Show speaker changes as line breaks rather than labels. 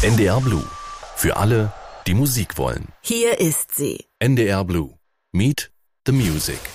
NDR Blue. Für alle, die Musik wollen.
Hier ist sie.
NDR Blue. Meet the Music.